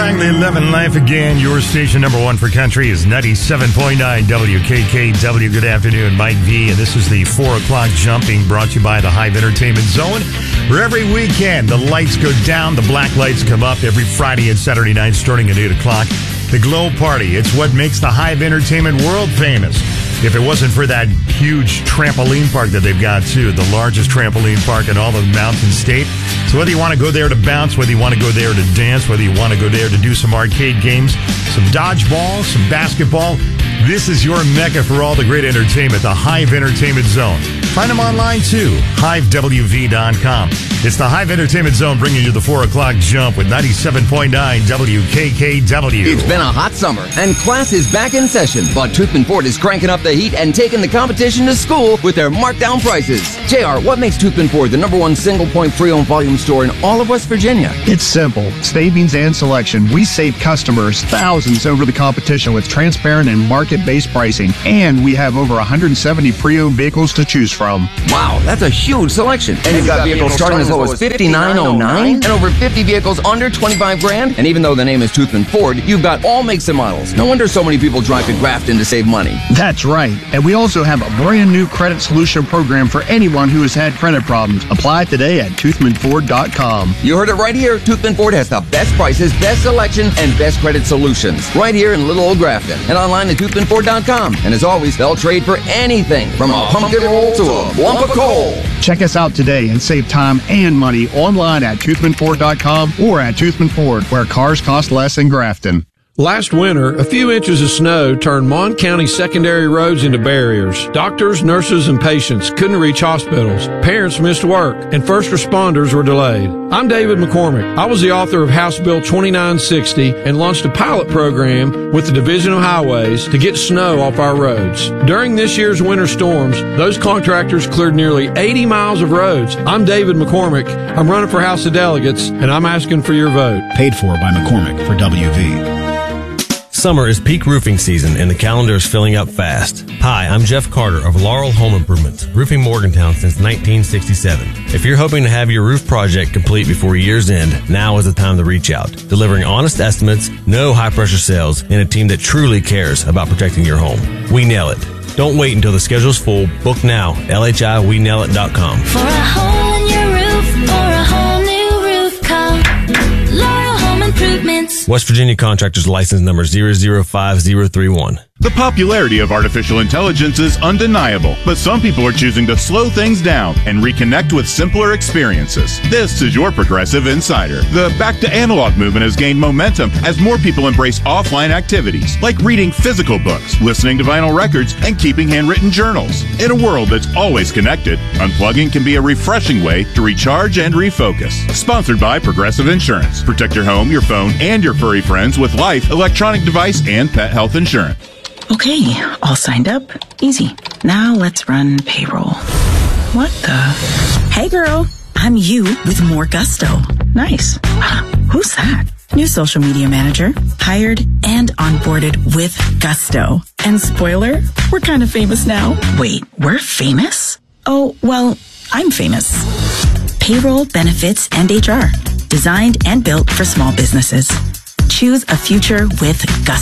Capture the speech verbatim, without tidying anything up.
Exactly, eleven Life Again. Your station number one for country is ninety-seven point nine W K K W. Good afternoon, Mike V. And this is the four o'clock jumping brought to you by the Hive Entertainment Zone, where every weekend the lights go down, the black lights come up every Friday and Saturday night starting at eight o'clock. The Glow Party. It's what makes the Hive Entertainment world famous. If it wasn't for that huge trampoline park that they've got, too, the largest trampoline park in all of Mountain State. So whether you want to go there to bounce, whether you want to go there to dance, whether you want to go there to do some arcade games, some dodgeball, some basketball, this is your mecca for all the great entertainment, the Hive Entertainment Zone. Find them online, too, hive w v dot com. It's the Hive Entertainment Zone bringing you the four o'clock jump with ninety-seven point nine W K K W. It's been a hot summer, and class is back in session. But Toothman Ford is cranking up the heat and taking the competition to school with their markdown prices. J R, what makes Toothman Ford the number one single-point pre-owned volume store in all of West Virginia? It's simple. Savings and selection. We save customers thousands over the competition with transparent and market-based pricing. And we have over one hundred seventy pre-owned vehicles to choose from. Wow, that's a huge selection. And you've got vehicles starting as low as fifty-nine oh nine and over fifty vehicles under twenty-five grand. And even though the name is Toothman Ford, you've got all makes and models. No wonder so many people drive to Grafton to save money. That's right. And we also have a brand new credit solution program for anyone who has had credit problems. Apply today at toothman ford dot com. You heard it right here. Toothman Ford has the best prices, best selection, and best credit solutions. Right here in little old Grafton. And online at toothman ford dot com. And as always, they'll trade for anything from a pumpkin roll to a lump of coal. Check us out today and save time and money online at toothman ford dot com or at Toothman Ford, where cars cost less in Grafton. Last winter, a few inches of snow turned Mon County secondary roads into barriers. Doctors, nurses, and patients couldn't reach hospitals. Parents missed work, and first responders were delayed. I'm David McCormick. I was the author of House Bill twenty-nine sixty and launched a pilot program with the Division of Highways to get snow off our roads. During this year's winter storms, those contractors cleared nearly eighty miles of roads. I'm David McCormick. I'm running for House of Delegates, and I'm asking for your vote. Paid for by McCormick for W V. Summer is peak roofing season, and the calendar is filling up fast. Hi, I'm Jeff Carter of Laurel Home Improvements, roofing Morgantown since nineteen sixty-seven. If you're hoping to have your roof project complete before year's end, now is the time to reach out. Delivering honest estimates, no high-pressure sales, and a team that truly cares about protecting your home. We nail it. Don't wait until the schedule's full. Book now. L H I we nail it dot com. For a hole in your roof or a whole new roof, call Laurel Home Improvements. West Virginia Contractors License Number zero zero five zero three one. The popularity of artificial intelligence is undeniable, but some people are choosing to slow things down and reconnect with simpler experiences. This is your Progressive Insider. The Back to Analog movement has gained momentum as more people embrace offline activities, like reading physical books, listening to vinyl records, and keeping handwritten journals. In a world that's always connected, unplugging can be a refreshing way to recharge and refocus. Sponsored by Progressive Insurance. Protect your home, your phone, and your furry friends with life, electronic device, and pet health insurance. Okay, all signed up. Easy. Now let's run payroll. What the? Hey girl, I'm you with more gusto. Nice. Who's that? New social media manager. Hired and onboarded with gusto. And spoiler, we're kind of famous now. Wait, we're famous? Oh, well, I'm famous. Payroll, benefits, and H R. Designed and built for small businesses. Choose a future with gusto.